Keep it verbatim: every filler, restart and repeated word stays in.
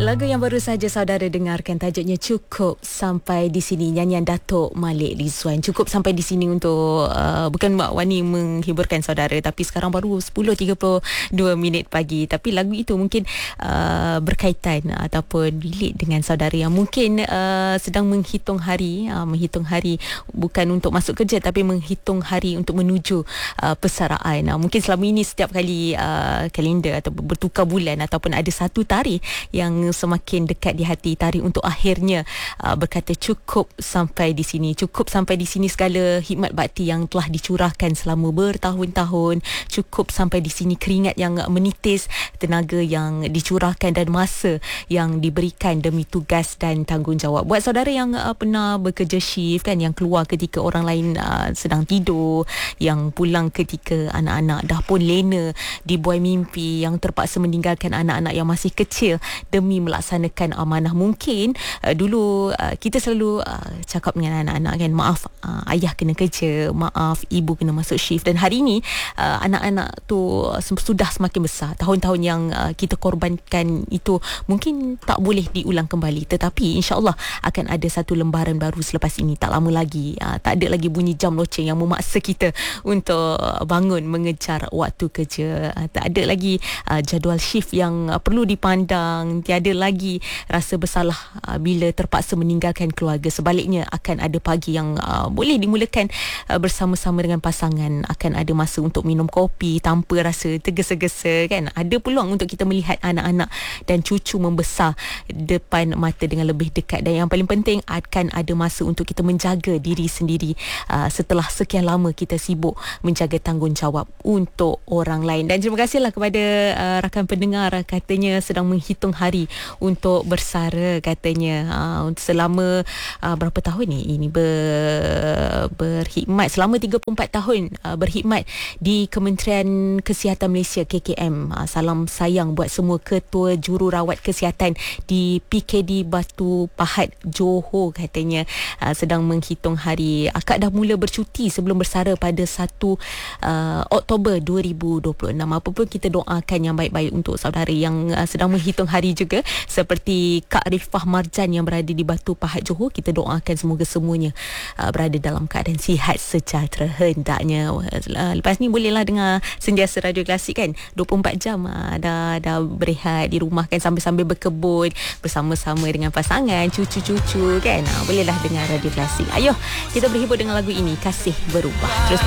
Lagu yang baru saja saudara dengarkan tajuknya Cukup Sampai di Sini, nyanyian Datuk Malik Rizwan. Cukup sampai di sini untuk uh, bukan Mak Wani menghiburkan saudara, tapi sekarang baru sepuluh tiga puluh dua minit pagi. Tapi lagu itu mungkin uh, berkaitan ataupun relate dengan saudara yang mungkin uh, sedang menghitung hari, uh, menghitung hari bukan untuk masuk kerja tapi menghitung hari untuk menuju uh, persaraan. Uh, mungkin selama ini setiap kali uh, kalender atau bertukar bulan ataupun ada satu tarikh yang semakin dekat di hati, tarikh untuk akhirnya uh, berkata cukup sampai di sini. Cukup sampai di sini segala hikmat bakti yang telah dicurahkan selama bertahun-tahun. Cukup sampai di sini keringat yang menitis, tenaga yang dicurahkan dan masa yang diberikan demi tugas dan tanggungjawab. Buat saudara yang uh, pernah bekerja shift kan, yang keluar ketika orang lain uh, sedang tidur, yang pulang ketika anak-anak dah pun lena dibuai mimpi, yang terpaksa meninggalkan anak-anak yang masih kecil demi melaksanakan amanah. Mungkin uh, dulu uh, kita selalu uh, cakap dengan anak-anak kan, maaf uh, ayah kena kerja, maaf ibu kena masuk shift. Dan hari ini uh, anak-anak tu uh, sudah semakin besar. Tahun-tahun yang uh, kita korbankan itu mungkin tak boleh diulang kembali, tetapi insya-Allah akan ada satu lembaran baru selepas ini. Tak lama lagi, uh, tak ada lagi bunyi jam loceng yang memaksa kita untuk bangun mengejar waktu kerja. Uh, tak ada lagi uh, jadual shift yang uh, perlu dipandang. Tiada lagi rasa bersalah uh, bila terpaksa meninggalkan keluarga. Sebaliknya akan ada pagi yang uh, boleh dimulakan uh, bersama-sama dengan pasangan. Akan ada masa untuk minum kopi tanpa rasa tergesa-gesa kan. Ada peluang untuk kita melihat anak-anak dan cucu membesar depan mata dengan lebih dekat. Dan yang paling penting, akan ada masa untuk kita menjaga diri sendiri uh, setelah sekian lama kita sibuk menjaga tanggungjawab untuk orang lain. Dan terima kasihlah kepada uh, rakan pendengar, katanya sedang menghitung hari untuk bersara katanya. Uh, selama uh, berapa tahun ni ini ber, berkhidmat selama tiga puluh empat tahun uh, berkhidmat di Kementerian Kesihatan Malaysia K K M. Uh, salam sayang buat semua ketua jururawat kesihatan di P K D Batu Pahat Johor katanya. Uh, sedang menghitung hari. Akak dah mula bercuti sebelum bersara pada satu uh, Oktober dua ribu dua puluh enam. Apa pun kita doakan yang baik-baik untuk saudara yang uh, sedang menghitung hari juga, seperti Kak Rifah Marjan yang berada di Batu Pahat Johor. Kita doakan semoga semuanya uh, berada dalam keadaan sihat sejahtera hendaknya. Uh, lepas ni bolehlah dengar Sentiasa Radio Klasik kan, dua puluh empat jam uh, dah dah berehat di rumah kan, sambil-sambil berkebun bersama-sama dengan pasangan, cucu-cucu kan. Uh, bolehlah dengar Radio Klasik. Ayo kita berhibur dengan lagu ini, Kasih Berubah. Terus